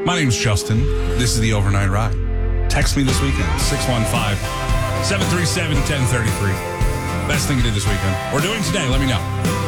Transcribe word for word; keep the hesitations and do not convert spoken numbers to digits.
My name's Justin. This is the Overnight Ride. Text me this weekend, six one five, seven three seven, one oh three three. Best thing to do this weekend. Or doing today, let me know.